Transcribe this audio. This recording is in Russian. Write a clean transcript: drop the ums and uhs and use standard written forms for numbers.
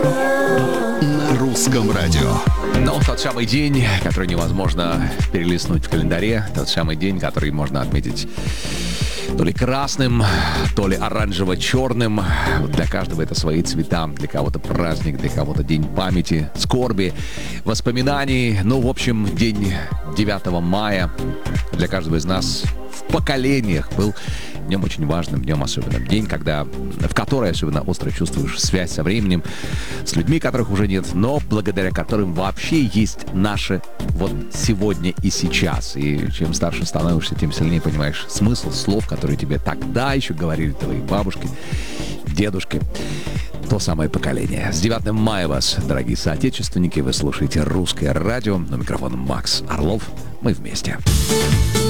На русском радио. Ну, тот самый день, который невозможно перелистнуть в календаре, тот самый день, который можно отметить то ли красным, то ли оранжево-черным. Для каждого это свои цвета. Для кого-то праздник, для кого-то день памяти, скорби, воспоминаний. Ну, в общем, день 9 мая для каждого из нас в поколениях был днем очень важным, днем особенным. День, в который особенно остро чувствуешь связь со временем, с людьми, которых уже нет, но благодаря которым вообще есть наше вот сегодня и сейчас. И чем старше становишься, тем сильнее понимаешь смысл слов, которые тебе тогда еще говорили твои бабушки, дедушки. То самое поколение. С 9 мая вас, дорогие соотечественники, вы слушаете «Русское радио». На микрофоне Макс Орлов. Мы вместе.